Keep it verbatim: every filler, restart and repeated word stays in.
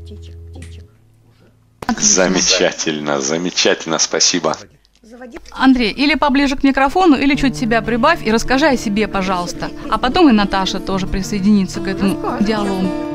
Замечательно, замечательно, спасибо. Андрей, или поближе к микрофону, или чуть себя прибавь и расскажи о себе, пожалуйста. А потом и Наташа тоже присоединится к этому диалогу.